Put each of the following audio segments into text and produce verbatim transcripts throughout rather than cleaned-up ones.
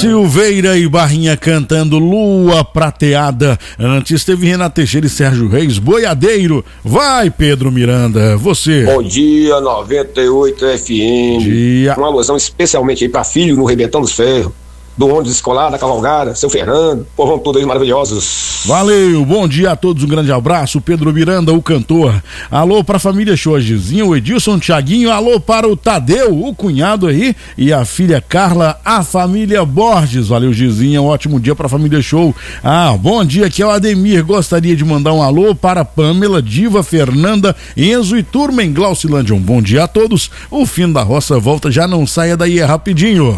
Silveira e Barrinha cantando Lua Prateada. Antes teve Renato Teixeira e Sérgio Reis, Boiadeiro. Vai, Pedro Miranda, você. Bom dia, noventa e oito F M. Dia. Uma alusão especialmente aí pra filho no Rebentão dos Ferros, do ônibus escolar, da cavalgada, seu Fernando, povão todos aí maravilhosos. Valeu, bom dia a todos, um grande abraço, Pedro Miranda, o cantor. Alô pra família Jorgezinho, o Edilson, o Thiaguinho, alô para o Tadeu, o cunhado aí, e a filha Carla, a família Borges. Valeu, Gizinha, um ótimo dia pra família Show. Ah, bom dia, aqui é o Ademir, gostaria de mandar um alô para Pamela, Diva, Fernanda, Enzo e turma em Glaucilândia. Um bom dia a todos, o Fino da Roça volta, já não saia daí, é rapidinho.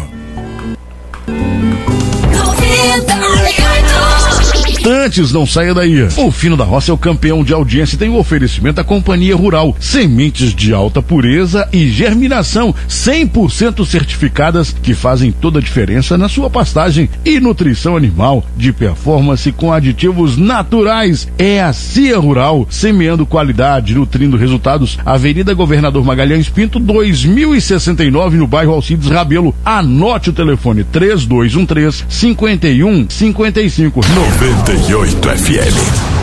Antes, não saia daí. O Fino da Roça é o campeão de audiência e tem o oferecimento da Companhia Rural. Sementes de alta pureza e germinação cem por cento certificadas que fazem toda a diferença na sua pastagem. E nutrição animal de performance com aditivos naturais. É a Cia Rural, semeando qualidade, nutrindo resultados. Avenida Governador Magalhães Pinto, dois mil e sessenta e nove, no bairro Alcides Rabelo. Anote o telefone três dois um três, cinco um cinco cinco. noventa e oito F M.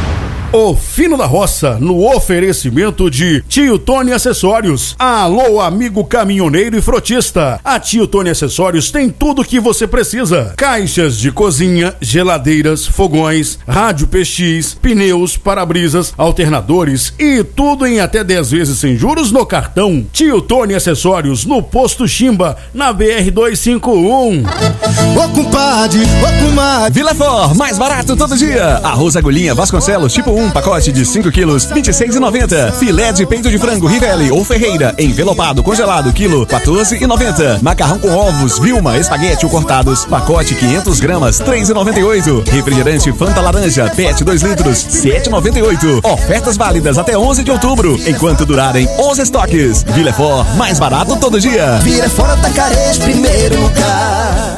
O Fino da Roça, no oferecimento de Tio Tony Acessórios. Alô, amigo caminhoneiro e frotista. A Tio Tony Acessórios tem tudo o que você precisa. Caixas de cozinha, geladeiras, fogões, rádio P X, pneus, para-brisas, alternadores e tudo em até dez vezes sem juros no cartão. Tio Tony Acessórios, no Posto Chimba, na B R duzentos e cinquenta e um. Ô compadre, ô comadre. Vila For, mais barato todo dia. Arroz agulhinha Vasconcelos, tipo um, pacote de cinco quilos, vinte e seis reais e noventa centavos. Filé de peito de frango Rivelli ou Ferreira, envelopado, congelado, quilo, quatorze reais e noventa centavos. Macarrão com ovos Vilma, espaguete ou cortados, pacote quinhentas gramas, três reais e noventa e oito centavos. Refrigerante Fanta Laranja, P E T dois litros, sete reais e noventa e oito centavos. Ofertas válidas até onze de outubro, enquanto durarem onze estoques. Vila For, mais barato todo dia. Vila For Atacarejo, primeiro lugar.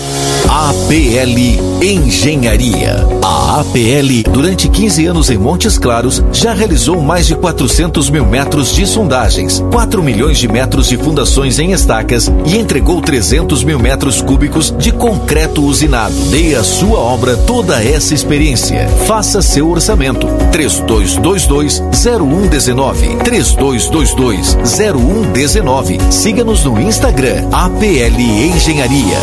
A P L Engenharia. A A P L, durante quinze anos em Montes Claros, já realizou mais de quatrocentos mil metros de sondagens, quatro milhões de metros de fundações em estacas e entregou trezentos mil metros cúbicos de concreto usinado. Dê à sua obra toda essa experiência. Faça seu orçamento. três dois dois dois, zero um um nove. três dois dois dois, zero um um nove. Siga-nos no Instagram, A P L Engenharia.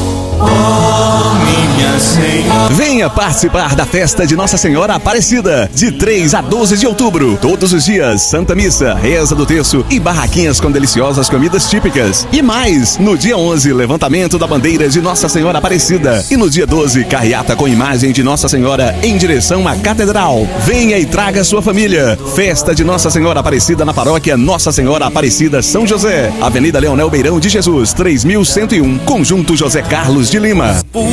Oh, minha Senhora. Venha participar da festa de Nossa Senhora Aparecida, de três a doze de outubro. Todos os dias, Santa Missa, Reza do Terço e barraquinhas com deliciosas comidas típicas. E mais, no dia onze, levantamento da bandeira de Nossa Senhora Aparecida. E no dia doze, carreata com imagem de Nossa Senhora em direção à Catedral. Venha e traga sua família. Festa de Nossa Senhora Aparecida na paróquia Nossa Senhora Aparecida São José. Avenida Leonel Beirão de Jesus, três mil cento e um, Conjunto José Carlos de Lima.